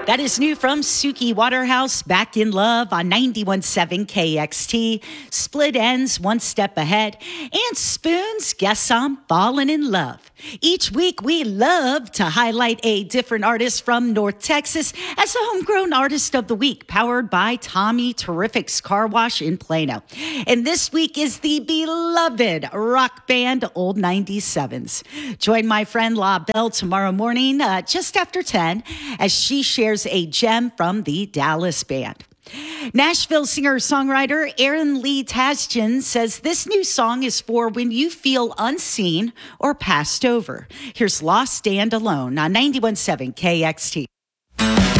That is new from Suki Waterhouse, Back in Love on 91.7 KXT. Split Ends, One Step Ahead. And Spoons, Guess I'm Falling in Love. Each week, we love to highlight a different artist from North Texas as the Homegrown Artist of the Week, powered by Tommy Terrific's Car Wash in Plano. And this week is the beloved rock band Old 97s. Join my friend La Belle tomorrow morning, just after 10, as she shares a gem from the Dallas band. Nashville singer-songwriter Aaron Lee Tasjan says this new song is for when you feel unseen or passed over. Here's Lost Stand Alone on 91.7 KXT.